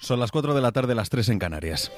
Son las 4 de la tarde, las 3 en Canarias.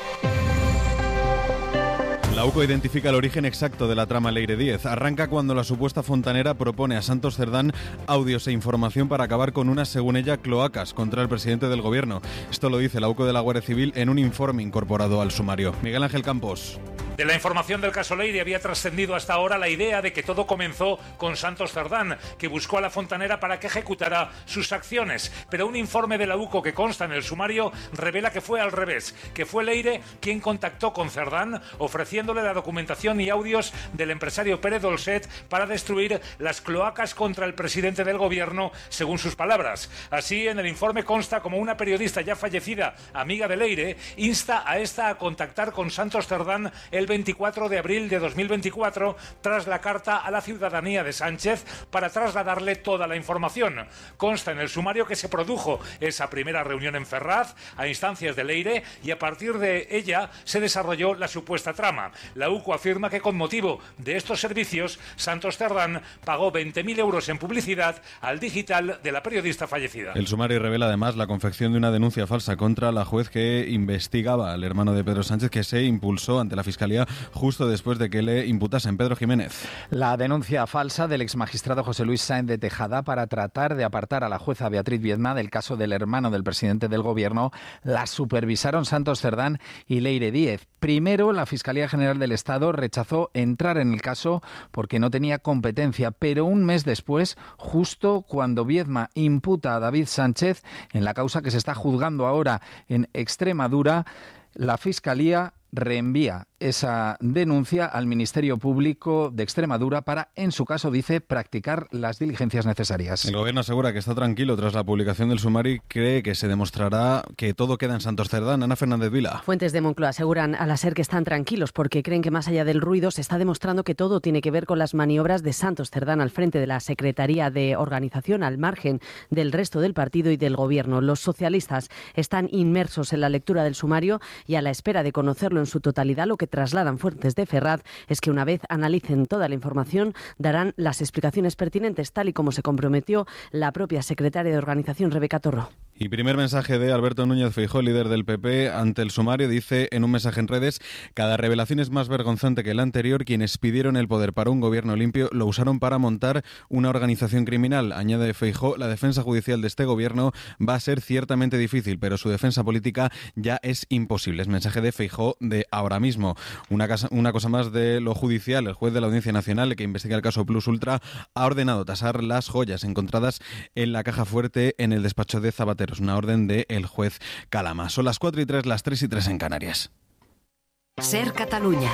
La UCO identifica el origen exacto de la trama Leire Díez. Arranca cuando la supuesta fontanera propone a Santos Cerdán audios e información para acabar con unas, según ella, cloacas contra el presidente del gobierno. Esto lo dice la UCO de la Guardia Civil en un informe incorporado al sumario. Miguel Ángel Campos. De la información del caso Leire había trascendido hasta ahora la idea de que todo comenzó con Santos Cerdán, que buscó a la fontanera para que ejecutara sus acciones. Pero un informe de la UCO que consta en el sumario revela que fue al revés, que fue Leire quien contactó con Cerdán ofreciéndole la documentación y audios del empresario Pere Dolcet para destruir las cloacas contra el presidente del gobierno, según sus palabras. Así, en el informe consta como una periodista ya fallecida, amiga de Leire, insta a esta a contactar con Santos Cerdán el 24 de abril de 2024 tras la carta a la ciudadanía de Sánchez para trasladarle toda la información. Consta en el sumario que se produjo esa primera reunión en Ferraz a instancias de Leire y a partir de ella se desarrolló la supuesta trama. La UCO afirma que con motivo de estos servicios Santos Cerdán pagó 20.000 euros en publicidad al digital de la periodista fallecida. El sumario revela además la confección de una denuncia falsa contra la juez que investigaba al hermano de Pedro Sánchez, que se impulsó ante la Fiscalía justo después de que le imputasen. Pedro Jiménez. La denuncia falsa del exmagistrado José Luis Sáenz de Tejada para tratar de apartar a la jueza Beatriz Viedma del caso del hermano del presidente del gobierno la supervisaron Santos Cerdán y Leire Díez. Primero, la Fiscalía General del Estado rechazó entrar en el caso porque no tenía competencia, pero un mes después, justo cuando Viedma imputa a David Sánchez en la causa que se está juzgando ahora en Extremadura, la Fiscalía reenvía esa denuncia al Ministerio Público de Extremadura para, en su caso, dice, practicar las diligencias necesarias. El gobierno asegura que está tranquilo tras la publicación del sumario y cree que se demostrará que todo queda en Santos Cerdán. Ana Fernández Vila. Fuentes de Moncloa aseguran a la SER que están tranquilos porque creen que más allá del ruido se está demostrando que todo tiene que ver con las maniobras de Santos Cerdán al frente de la Secretaría de Organización, al margen del resto del partido y del gobierno. Los socialistas están inmersos en la lectura del sumario y a la espera de conocerlo en su totalidad. Lo que trasladan fuentes de Ferraz es que una vez analicen toda la información darán las explicaciones pertinentes, tal y como se comprometió la propia secretaria de Organización, Rebeca Torro. Y primer mensaje de Alberto Núñez Feijóo, líder del PP, ante el sumario. Dice en un mensaje en redes: cada revelación es más vergonzante que la anterior. Quienes pidieron el poder para un gobierno limpio lo usaron para montar una organización criminal. Añade Feijóo: la defensa judicial de este gobierno va a ser ciertamente difícil, pero su defensa política ya es imposible. Es mensaje de Feijóo de ahora mismo. Una cosa más de lo judicial. El juez de la Audiencia Nacional, que investiga el caso Plus Ultra, ha ordenado tasar las joyas encontradas en la caja fuerte en el despacho de Zapatero. Es una orden del juez Calama. Son las 4 y 3, las 3 y 3 en Canarias. SER Catalunya.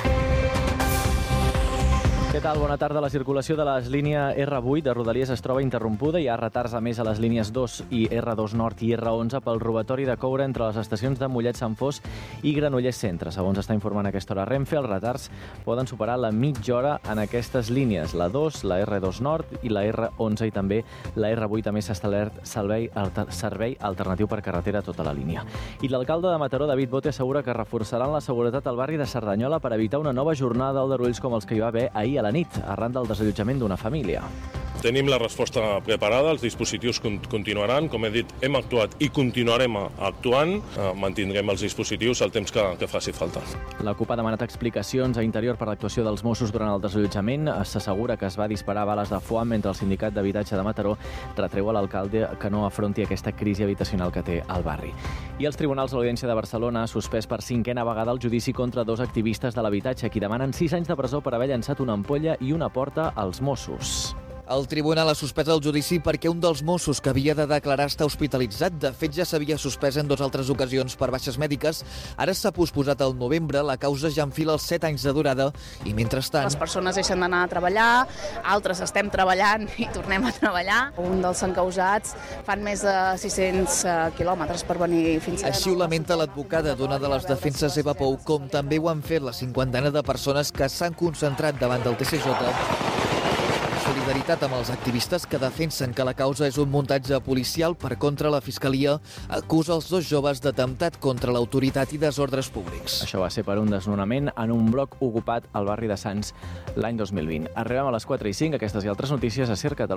Què tal? Bona tarda. La circulació de la línia R8 de Rodalies es troba interrompuda. Hi ha retards a més a les línies 2 i R2 Nord i R11 pel robatori de coure entre les estacions de Mollet Sant Fos i Granollers Centre. Segons està informant a aquesta hora Renfe, els retards poden superar la mitja hora en aquestes línies. La 2, la R2 Nord i la R11 i també la R8 també s'ha establert servei alternatiu per carretera a tota la línia. I l'alcalde de Mataró, David Bote, assegura que reforçaran la seguretat al barri de Cerdanyola per evitar una nova jornada d'aldarulls com els que hi va haver ahir a la nit, arran del desallotjament d'una família. Tenim la resposta preparada, els dispositius continuaran. Com he dit, hem actuat i continuarem actuant. Mantindrem els dispositius el temps que faci falta. La CUP ha demanat explicacions a Interior per l'actuació dels Mossos durant el desallotjament. S'assegura que es va disparar bales de foam mentre el sindicat d'habitatge de Mataró retreu a l'alcalde que no afronti aquesta crisi habitacional que té al barri. I els tribunals de l'Audiència de Barcelona ha suspès per 5a vegada el judici contra 2 activistes de l'habitatge qui demanen 6 anys de presó per haver llançat una ampolla i una porta als Mossos. El tribunal ha suspès el judici perquè un dels Mossos que havia de declarar està hospitalitzat. De fet, ja s'havia suspès en 2 altres ocasions per baixes mèdiques. Ara s'ha posposat al novembre. La causa ja enfila els 7 anys de durada i, mentrestant... Les persones deixen d'anar a treballar, altres estem treballant i tornem a treballar. Un dels encausats fan més de 600 quilòmetres per venir fins a... Així ho lamenta l'advocada d'una de les defenses, Eva Pou, com també ho han fet la 50ena de persones que s'han concentrat davant del TCJ. Solidaritat amb els activistes que defensen que la causa és un muntatge policial. Per contra, la Fiscalia acusa els 2 joves d'atemptat contra l'autoritat i desordres públics. Això va ser per un desnonament en un bloc ocupat al barri de Sants l'any 2020. Arribem a les 4 i 5. Aquestes i altres notícies a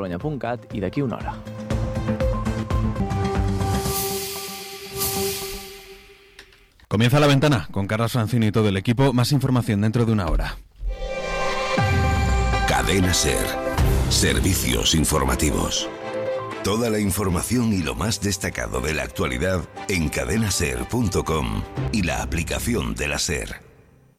sercatalunya.cat i d'aquí una hora. Comienza La Ventana con Carlos Francino y todo el equipo. Más información dentro de una hora. Cadena SER. Servicios informativos. Toda la información y lo más destacado de la actualidad en cadenaser.com y la aplicación de la SER.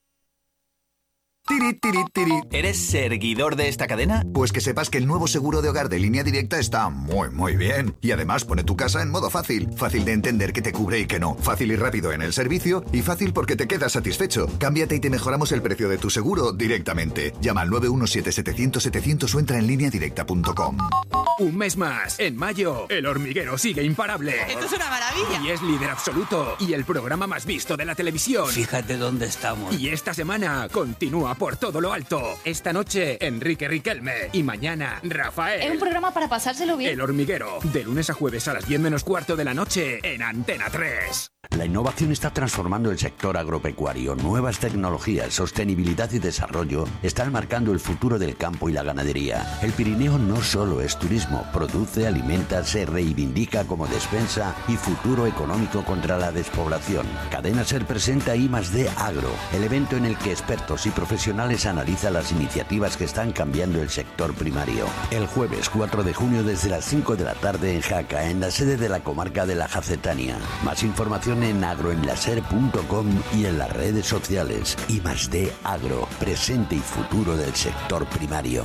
¿Eres seguidor de esta cadena? Pues que sepas que el nuevo seguro de hogar de Línea Directa está muy bien. Y además pone tu casa en modo fácil. Fácil de entender qué te cubre y qué no. Fácil y rápido en el servicio. Y fácil porque te quedas satisfecho. Cámbiate y te mejoramos el precio de tu seguro directamente. Llama al 917-700-700 o entra en lineadirecta.com. Un mes más. En mayo, El Hormiguero sigue imparable. ¡Esto es una maravilla! Y es líder absoluto. Y el programa más visto de la televisión. Fíjate dónde estamos. Y esta semana continúa por todo lo alto. Esta noche, Enrique Riquelme. Y mañana, Rafael. Es un programa para pasárselo bien. El Hormiguero. De lunes a jueves a las 10 menos cuarto de la noche en Antena 3. La innovación está transformando el sector agropecuario. Nuevas tecnologías, sostenibilidad y desarrollo están marcando el futuro del campo y la ganadería. El Pirineo no solo es turismo, produce, alimenta, se reivindica como despensa y futuro económico contra la despoblación. Cadena SER presenta I+D Agro, el evento en el que expertos y profesionales analizan las iniciativas que están cambiando el sector primario. El jueves 4 de junio desde las 5 de la tarde en Jaca, en la sede de la comarca de la Jacetania. Más información en agroenlaser.com y en las redes sociales. I+D Agro, presente y futuro del sector primario.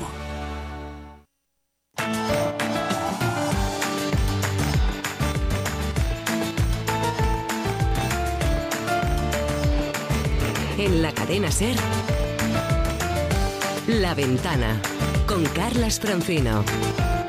En la cadena SER, La Ventana, con Carlas Francino.